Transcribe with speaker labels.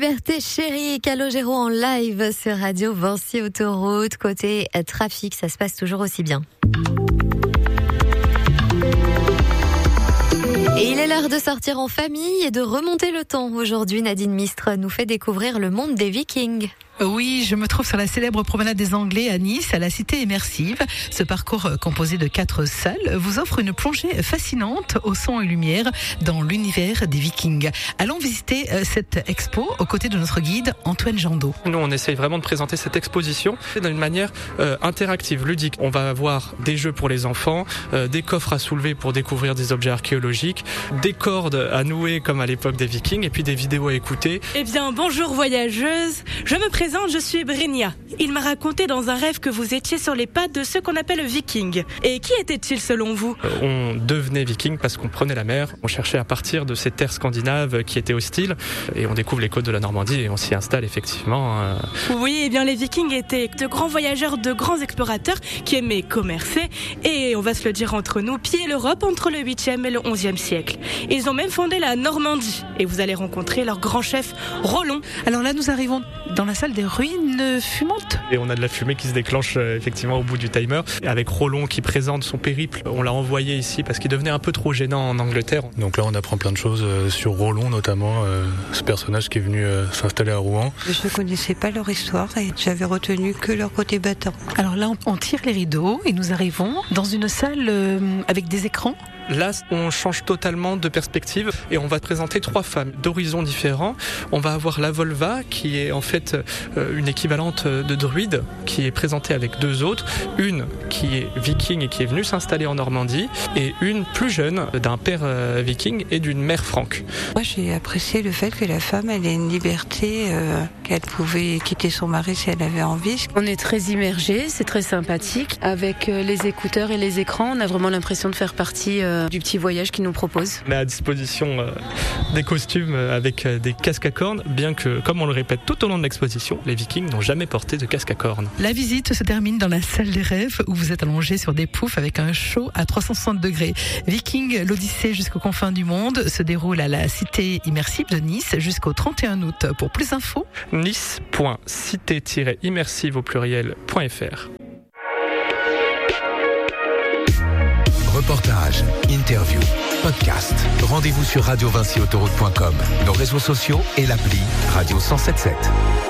Speaker 1: Liberté chérie, Calogero en live sur Radio Vinci Autoroute. Côté trafic, ça se passe toujours aussi bien. Et il est l'heure de sortir en famille et de remonter le temps. Aujourd'hui, Nadine Mistre nous fait découvrir le monde des Vikings.
Speaker 2: Oui, je me trouve sur la célèbre promenade des Anglais à Nice, à la cité immersive. Ce parcours composé de 4 salles vous offre une plongée fascinante au son et lumière dans l'univers des Vikings. Allons visiter cette expo aux côtés de notre guide Antoine Jandot.
Speaker 3: Nous, on essaye vraiment de présenter cette exposition d'une manière interactive, ludique. On va avoir des jeux pour les enfants, des coffres à soulever pour découvrir des objets archéologiques, des cordes à nouer comme à l'époque des Vikings et puis des vidéos à écouter.
Speaker 4: Eh bien, bonjour voyageuse, je me présente, je suis Brynja. Il m'a raconté dans un rêve que vous étiez sur les pattes de ceux qu'on appelle vikings. Et qui étaient-ils selon vous ?
Speaker 3: On devenait viking parce qu'on prenait la mer, on cherchait à partir de ces terres scandinaves qui étaient hostiles et on découvre les côtes de la Normandie et on s'y installe effectivement.
Speaker 4: Oui, eh bien les vikings étaient de grands voyageurs, de grands explorateurs qui aimaient commercer et on va se le dire entre nous, piller l'Europe entre le 8e et le 11e siècle. Ils ont même fondé la Normandie et vous allez rencontrer leur grand chef Rollon.
Speaker 2: Alors là, nous arrivons dans la salle des ruines fumantes.
Speaker 3: Et on a de la fumée qui se déclenche effectivement au bout du timer. Et avec Rollon qui présente son périple, on l'a envoyé ici parce qu'il devenait un peu trop gênant en Angleterre.
Speaker 5: Donc là on apprend plein de choses sur Rollon notamment, ce personnage qui est venu s'installer à Rouen.
Speaker 6: Je ne connaissais pas leur histoire et j'avais retenu que leur côté battant.
Speaker 2: Alors là on tire les rideaux et nous arrivons dans une salle avec des écrans.
Speaker 3: Là, on change totalement de perspective et on va présenter 3 femmes d'horizons différents. On va avoir la Volva, qui est en fait une équivalente de druide, qui est présentée avec 2 autres. Une qui est viking et qui est venue s'installer en Normandie, et une plus jeune d'un père viking et d'une mère franque.
Speaker 6: Moi, j'ai apprécié le fait que la femme, elle ait une liberté, qu'elle pouvait quitter son mari si elle avait envie.
Speaker 7: On est très immergés, c'est très sympathique. Avec les écouteurs et les écrans, on a vraiment l'impression de faire partie du petit voyage qu'ils nous proposent.
Speaker 3: On met à disposition des costumes avec des casques à cornes, bien que, comme on le répète tout au long de l'exposition, les Vikings n'ont jamais porté de casque à cornes.
Speaker 2: La visite se termine dans la salle des rêves où vous êtes allongé sur des poufs avec un chaud à 360 degrés. Viking, l'Odyssée jusqu'aux confins du monde se déroule à la cité immersive de Nice jusqu'au 31 août. Pour plus d'infos,
Speaker 3: nice.cité-immersive au pluriel.fr.
Speaker 8: Reportages, interviews, podcasts. Rendez-vous sur radiovinciautoroute.com, nos réseaux sociaux et l'appli Radio 177.